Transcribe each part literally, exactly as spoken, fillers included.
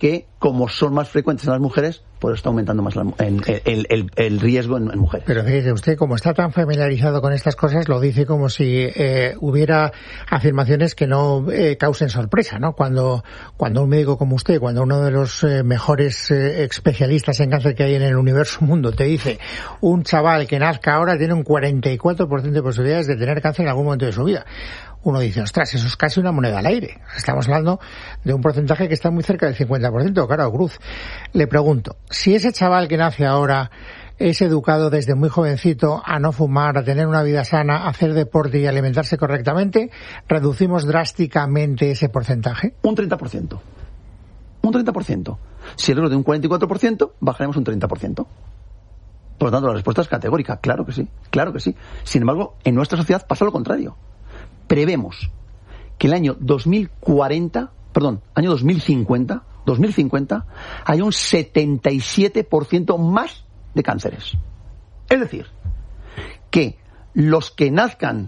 que, como son más frecuentes en las mujeres, pues está aumentando más la, en, el, el, el riesgo en, en mujeres. Pero fíjese usted, como está tan familiarizado con estas cosas, lo dice como si eh, hubiera afirmaciones que no eh, causen sorpresa, ¿no? Cuando, cuando un médico como usted, cuando uno de los eh, mejores eh, especialistas en cáncer que hay en el universo mundo te dice, un chaval que nazca ahora tiene un cuarenta y cuatro por ciento de posibilidades de tener cáncer en algún momento de su vida. Uno dice, ostras, eso es casi una moneda al aire. Estamos hablando de un porcentaje que está muy cerca del cincuenta por ciento. Claro, Cruz, le pregunto, si ese chaval que nace ahora es educado desde muy jovencito a no fumar, a tener una vida sana, a hacer deporte y alimentarse correctamente, ¿reducimos drásticamente ese porcentaje? Un treinta por ciento. Un treinta por ciento. Si el riesgo de un cuarenta y cuatro por ciento, bajaremos un treinta por ciento. Por lo tanto, la respuesta es categórica. Claro que sí, claro que sí. Sin embargo, en nuestra sociedad pasa lo contrario. Prevemos que el año dos mil cuarenta, perdón, año dos mil cincuenta, dos mil cincuenta, haya un setenta y siete por ciento más de cánceres. Es decir, que los que nazcan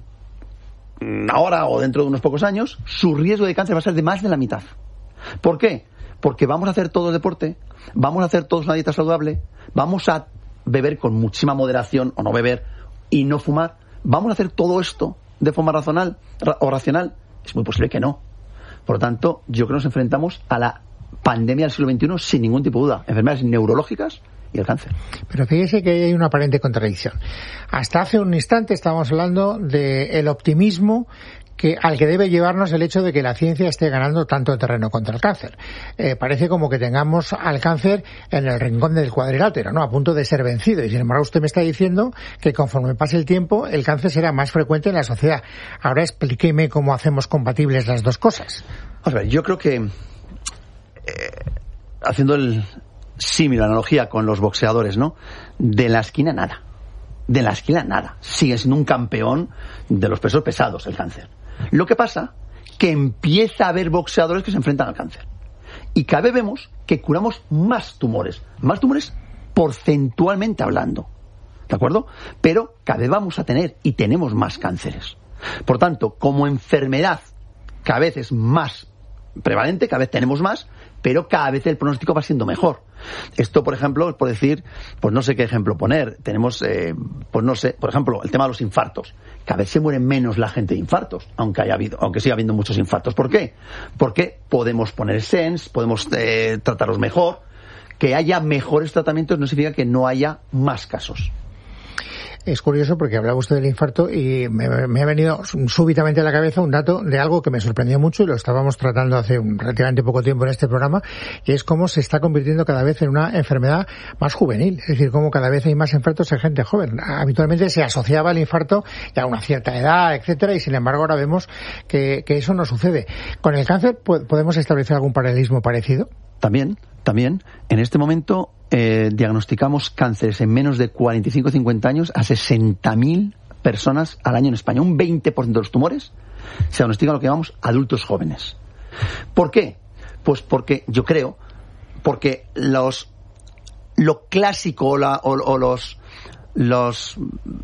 ahora o dentro de unos pocos años, su riesgo de cáncer va a ser de más de la mitad. ¿Por qué? Porque vamos a hacer todo deporte, vamos a hacer todos una dieta saludable, vamos a beber con muchísima moderación o no beber y no fumar. Vamos a hacer todo esto de forma racional o racional. Es muy posible que no. Por lo tanto, yo creo que nos enfrentamos a la pandemia del siglo veintiuno sin ningún tipo de duda. Enfermedades neurológicas y el cáncer. Pero fíjese que hay una aparente contradicción. Hasta hace un instante estábamos hablando del optimismo que al que debe llevarnos el hecho de que la ciencia esté ganando tanto terreno contra el cáncer. Eh, parece como que tengamos al cáncer en el rincón del cuadrilátero, ¿no? A punto de ser vencido. Y sin embargo usted me está diciendo que conforme pase el tiempo el cáncer será más frecuente en la sociedad. Ahora explíqueme cómo hacemos compatibles las dos cosas. Vamos a ver, yo creo que eh, haciendo el símil, la analogía con los boxeadores, ¿no? De la esquina nada. De la esquina nada. Sigue siendo un campeón de los pesos pesados el cáncer. Lo que pasa que empieza a haber boxeadores que se enfrentan al cáncer. Y cada vez vemos que curamos más tumores. Más tumores porcentualmente hablando. ¿De acuerdo? Pero cada vez vamos a tener y tenemos más cánceres. Por tanto, como enfermedad cada vez es más prevalente, cada vez tenemos más, pero cada vez el pronóstico va siendo mejor. Esto, por ejemplo, por decir, pues no sé qué ejemplo poner. Tenemos, eh, pues no sé, por ejemplo, el tema de los infartos. Cada vez se muere menos la gente de infartos, aunque haya habido, aunque siga habiendo muchos infartos. ¿Por qué? Porque podemos poner stents, podemos eh, tratarlos mejor. Que haya mejores tratamientos no significa que no haya más casos. Es curioso porque hablaba usted del infarto y me, me ha venido súbitamente a la cabeza un dato de algo que me sorprendió mucho y lo estábamos tratando hace un relativamente poco tiempo en este programa, y es cómo se está convirtiendo cada vez en una enfermedad más juvenil. Es decir, cómo cada vez hay más infartos en gente joven. Habitualmente se asociaba el infarto ya a una cierta edad, etcétera, y sin embargo ahora vemos que, que eso no sucede. ¿Con el cáncer podemos establecer algún paralelismo parecido? También, también. En este momento eh, diagnosticamos cánceres en menos de cuarenta y cinco a cincuenta años a sesenta mil personas al año en España. Un veinte por ciento de los tumores se diagnostican lo que llamamos adultos jóvenes. ¿Por qué? Pues porque, yo creo, porque los lo clásico o, la, o, o los los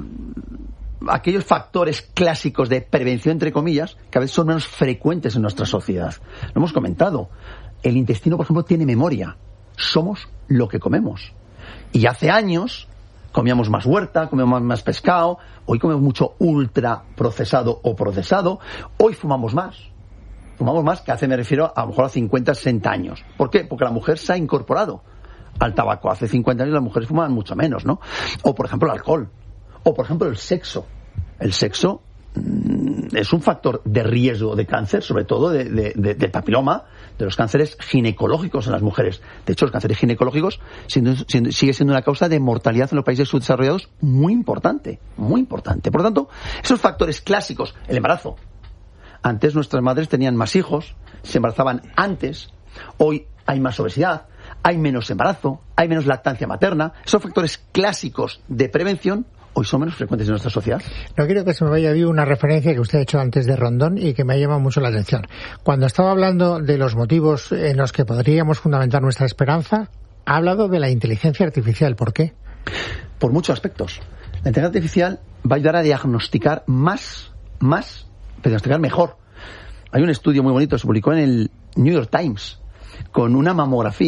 aquellos factores clásicos de prevención, entre comillas, cada vez son menos frecuentes en nuestra sociedad. Lo hemos comentado. El intestino, por ejemplo, tiene memoria. Somos lo que comemos. Y hace años comíamos más huerta, comíamos más pescado, hoy comemos mucho ultra procesado o procesado, hoy fumamos más. Fumamos más, que hace, me refiero a lo mejor a cincuenta, sesenta años. ¿Por qué? Porque la mujer se ha incorporado al tabaco. Hace cincuenta años las mujeres fumaban mucho menos, ¿no? O, por ejemplo, el alcohol. O, por ejemplo, el sexo. El sexo mmm, es un factor de riesgo de cáncer, sobre todo de, de, de, de papiloma, de los cánceres ginecológicos en las mujeres. De hecho, los cánceres ginecológicos siendo, siendo, sigue siendo una causa de mortalidad en los países subdesarrollados muy importante, muy importante. Por lo tanto, esos factores clásicos, el embarazo. Antes nuestras madres tenían más hijos, se embarazaban antes, hoy hay más obesidad, hay menos embarazo, hay menos lactancia materna. Esos factores clásicos de prevención hoy son menos frecuentes en nuestra sociedad. No quiero que se me vaya a una referencia que usted ha hecho antes de Rondón y que me ha llamado mucho la atención. Cuando estaba hablando de los motivos en los que podríamos fundamentar nuestra esperanza, ha hablado de la inteligencia artificial. ¿Por qué? Por muchos aspectos. La inteligencia artificial va a ayudar a diagnosticar más, más, diagnosticar mejor. Hay un estudio muy bonito, se publicó en el New York Times, con una mamografía